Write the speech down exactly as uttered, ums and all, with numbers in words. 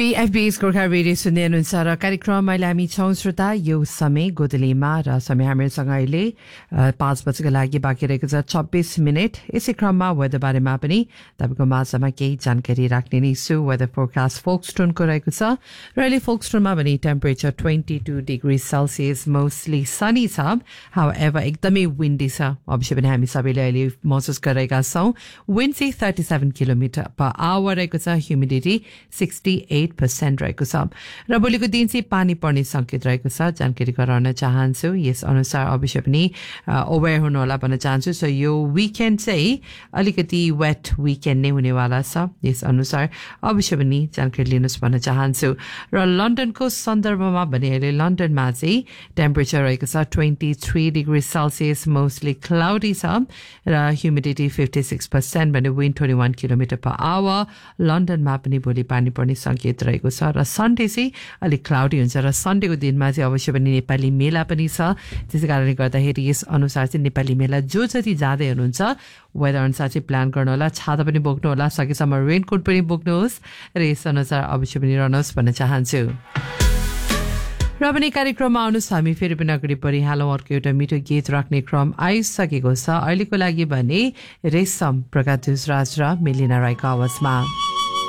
पीएफबीएस Gorkha radio सुन्दै हुनुहुन्छ र कार्यक्रममा हामी छौं श्रोता यो समय गोदलीमा र समय हामीसँग अहिले पाँच बजेको लागि बाँकी रहेको छ छब्बीस मिनट यसै क्रममा वेदर बारेमा पनि तपाईको माझमा केही जानकारी राख्ने नै छु वेदर फोरकास्ट फोक्सटोनको रहेको छ र अहिले फोक्सटोनमा पनि टेम्परेचर बाइस डिग्री सेल्सियस मोस्टली सनी छ हाउएभर एकदमै विन्डी छ अवश्य पनि हामी सबैले अहिले महसुस गरिरहेका छौं विन्ड चाहिँ thirty-seven किलोमिटर पर आवर रहेको छ ह्युमिडिटी sixty-eight percent रहेको छ र भोलिको दिन चाहिँ पानी पर्ने संकेत रहेको छ जानकारी गराउन चाहन्छु यस अनुसार अवश्य पनि अवेयर हुनु होला भन्न चाहन्छु सो यो विकेन्ड चाहिँ अलिकति वेट विकेन्ड नै हुनेवाला छ यस अनुसार अवश्य पनि जानकारी लिनुस् भन्न चाहन्छु र लन्डनको सन्दर्भमा भने अहिले लन्डनमा चाहिँ टेम्परेचर रहेको छ twenty-three degree Celsius mostly cloudy छ र ह्युमिडिटी fifty-six percent भने wind twenty-one kilometre per hour लन्डनमा पनि भोलि पानी पर्ने संकेत रहेको छ र सन्डे चाहिँ अलिक क्लाउडी हुन्छ र सन्डेको दिनमा चाहिँ अवश्य पनि नेपाली मेला पनि छ त्यसै कारणले गर्दाखेरि यस अनुसार चाहिँ नेपाली मेला जो जति जाँदै हुनुहुन्छ वेदर अनुसार चाहिँ प्लान गर्नु होला छाता पनि बोक्नु होला सकेसम्म रेनकोट पनि बोक्नुहोस् र यस अनुसार अवश्य पनि रहनुहोस् भन्न चाहन्छु र पनि कार्यक्रममा आउनुहोस् हामी फेरि पनि अगाडि परिहालौँ अर्को एउटा मिठो गीत राख्ने क्रम आइसकेको छ अहिलेको लागि भने रेशम प्रकाश राज र मेलिना राईको आवाजमा